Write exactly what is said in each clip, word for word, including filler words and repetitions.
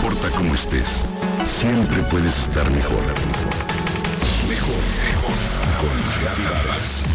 importa cómo estés, siempre puedes estar mejor. Mejor, mejor. Con Gaby Vargas.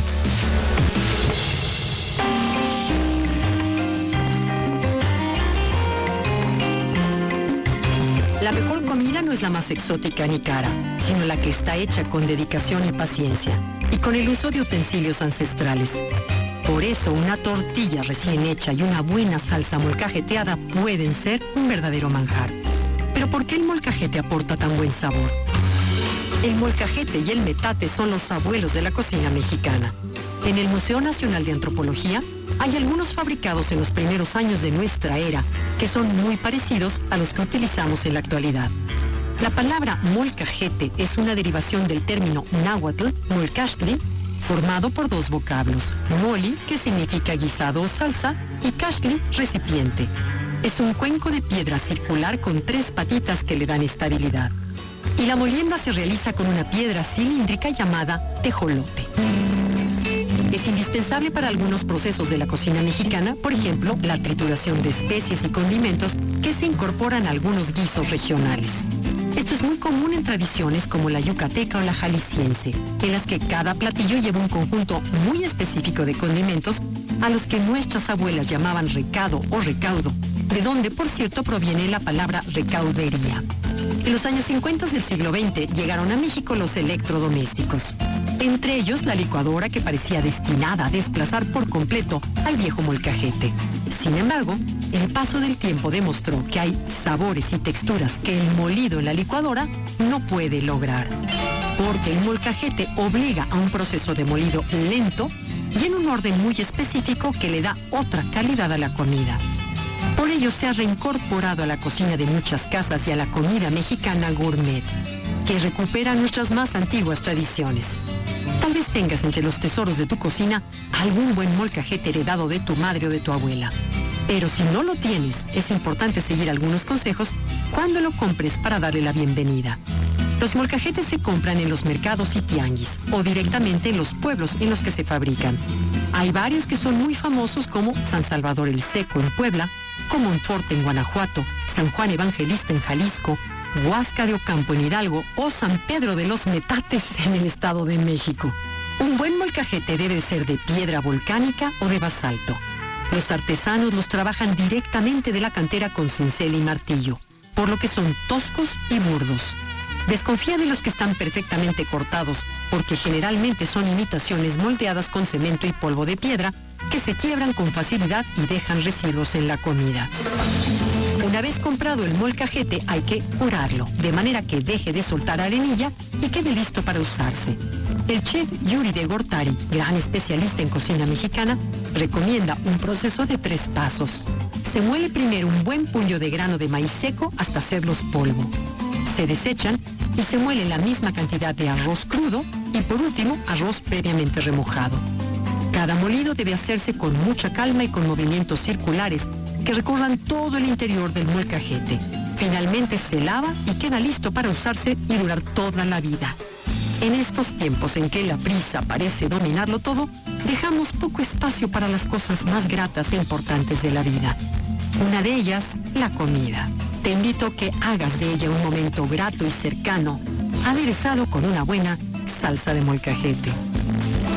La mejor comida no es la más exótica ni cara, sino la que está hecha con dedicación y paciencia, y con el uso de utensilios ancestrales. Por eso, una tortilla recién hecha y una buena salsa molcajeteada pueden ser un verdadero manjar. ¿Pero por qué el molcajete aporta tan buen sabor? El molcajete y el metate son los abuelos de la cocina mexicana. En el Museo Nacional de Antropología hay algunos fabricados en los primeros años de nuestra era que son muy parecidos a los que utilizamos en la actualidad. La palabra molcajete es una derivación del término náhuatl, molcaxtli, formado por dos vocablos, moli, que significa guisado o salsa, y caxtli, recipiente. Es un cuenco de piedra circular con tres patitas que le dan estabilidad. Y la molienda se realiza con una piedra cilíndrica llamada tejolote. Es indispensable para algunos procesos de la cocina mexicana, por ejemplo, la trituración de especies y condimentos que se incorporan a algunos guisos regionales. Esto es muy común en tradiciones como la yucateca o la jalisciense, en las que cada platillo lleva un conjunto muy específico de condimentos a los que nuestras abuelas llamaban recado o recaudo, de donde, por cierto, proviene la palabra recaudería. En los años cincuenta del siglo veinte llegaron a México los electrodomésticos, entre ellos la licuadora, que parecía destinada a desplazar por completo al viejo molcajete. Sin embargo, el paso del tiempo demostró que hay sabores y texturas que el molido en la licuadora no puede lograr, porque el molcajete obliga a un proceso de molido lento y en un orden muy específico que le da otra calidad a la comida. Por ello se ha reincorporado a la cocina de muchas casas y a la comida mexicana gourmet, que recupera nuestras más antiguas tradiciones. Tal vez tengas entre los tesoros de tu cocina algún buen molcajete heredado de tu madre o de tu abuela. Pero si no lo tienes, es importante seguir algunos consejos cuando lo compres para darle la bienvenida. Los molcajetes se compran en los mercados y tianguis o directamente en los pueblos en los que se fabrican. Hay varios que son muy famosos, como San Salvador el Seco en Puebla, Comonfort en Guanajuato, San Juan Evangelista en Jalisco, Huasca de Ocampo en Hidalgo o San Pedro de los Metates en el Estado de México. Un buen molcajete debe ser de piedra volcánica o de basalto. Los artesanos los trabajan directamente de la cantera con cincel y martillo, por lo que son toscos y burdos. Desconfía de los que están perfectamente cortados, porque generalmente son imitaciones moldeadas con cemento y polvo de piedra que se quiebran con facilidad y dejan residuos en la comida. Una vez comprado el molcajete hay que curarlo, de manera que deje de soltar arenilla y quede listo para usarse. El chef Yuri de Gortari, gran especialista en cocina mexicana, recomienda un proceso de tres pasos. Se muele primero un buen puño de grano de maíz seco hasta hacerlos polvo. Se desechan y se muele la misma cantidad de arroz crudo y, por último, arroz previamente remojado. Cada molido debe hacerse con mucha calma y con movimientos circulares que recorran todo el interior del molcajete. Finalmente se lava y queda listo para usarse y durar toda la vida. En estos tiempos en que la prisa parece dominarlo todo, dejamos poco espacio para las cosas más gratas e importantes de la vida. Una de ellas, la comida. Te invito a que hagas de ella un momento grato y cercano, aderezado con una buena salsa de molcajete.